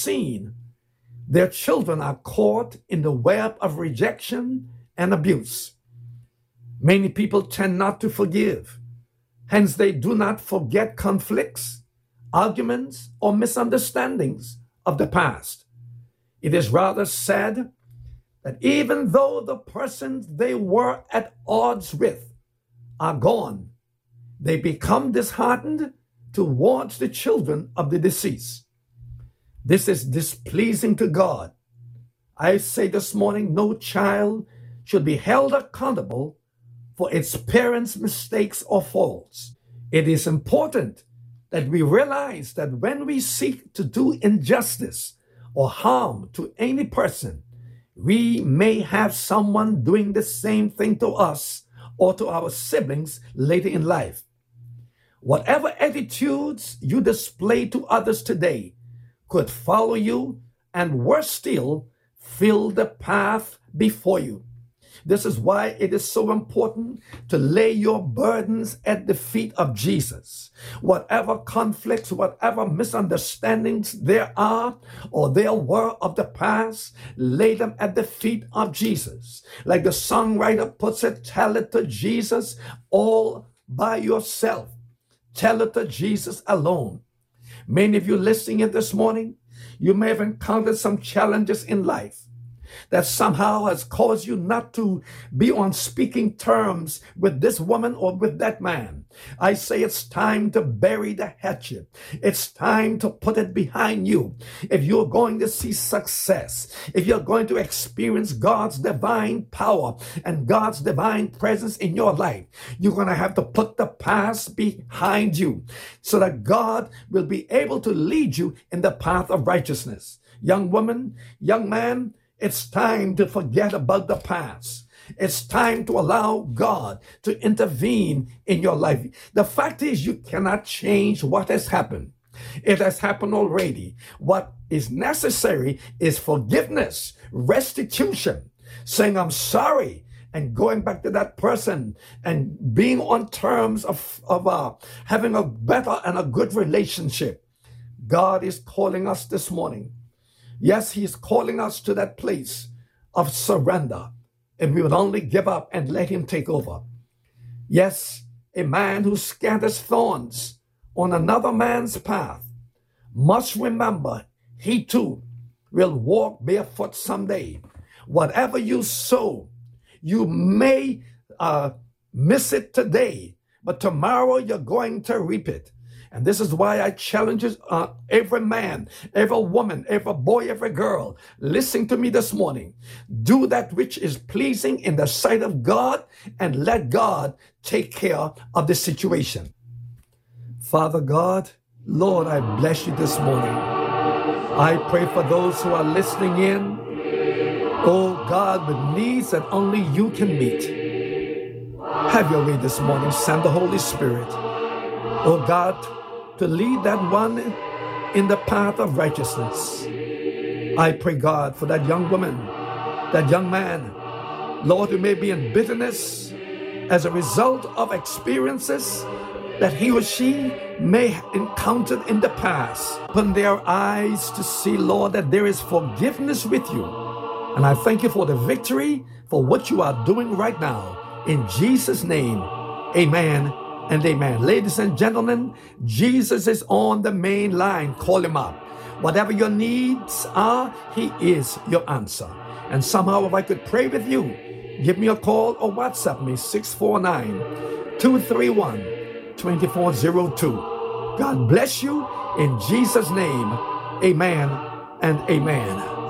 seen, their children are caught in the web of rejection and abuse. Many people tend not to forgive. Hence, they do not forget conflicts, arguments, or misunderstandings of the past. It is rather sad that even though the persons they were at odds with are gone, they become disheartened towards the children of the deceased. This is displeasing to God. I say this morning, no child should be held accountable for its parents' mistakes or faults. It is important that we realize that when we seek to do injustice or harm to any person, we may have someone doing the same thing to us or to our siblings later in life. Whatever attitudes you display to others today could follow you and, worse still, fill the path before you. This is why it is so important to lay your burdens at the feet of Jesus. Whatever conflicts, whatever misunderstandings there are or there were of the past, lay them at the feet of Jesus. Like the songwriter puts it, tell it to Jesus all by yourself. Tell it to Jesus alone. Many of you listening in this morning, you may have encountered some challenges in life that somehow has caused you not to be on speaking terms with this woman or with that man. I say it's time to bury the hatchet. It's time to put it behind you. If you're going to see success, if you're going to experience God's divine power and God's divine presence in your life, you're going to have to put the past behind you so that God will be able to lead you in the path of righteousness. Young woman, young man, it's time to forget about the past. It's time to allow God to intervene in your life. The fact is, you cannot change what has happened. It has happened already. What is necessary is forgiveness, restitution, saying, I'm sorry, and going back to that person and being on terms of having a better and a good relationship. God is calling us this morning. Yes, he's calling us to that place of surrender, and we would only give up and let him take over. Yes, a man who scatters thorns on another man's path must remember he too will walk barefoot someday. Whatever you sow, you may miss it today, but tomorrow you're going to reap it. And this is why I challenge every man, every woman, every boy, every girl, listen to me this morning. Do that which is pleasing in the sight of God and let God take care of the situation. Father God, Lord, I bless you this morning. I pray for those who are listening in, oh God, with needs that only you can meet. Have your way this morning. Send the Holy Spirit, oh God, to lead that one in the path of righteousness. I pray, God, for that young woman, that young man, Lord, who may be in bitterness as a result of experiences that he or she may have encountered in the past. Open their eyes to see, Lord, that there is forgiveness with you. And I thank you for the victory, for what you are doing right now. In Jesus' name, amen and amen. Ladies and gentlemen, Jesus is on the main line. Call him up. Whatever your needs are, he is your answer. And somehow, if I could pray with you, give me a call or WhatsApp me, 649-231-2402. God bless you in Jesus' name. Amen and amen.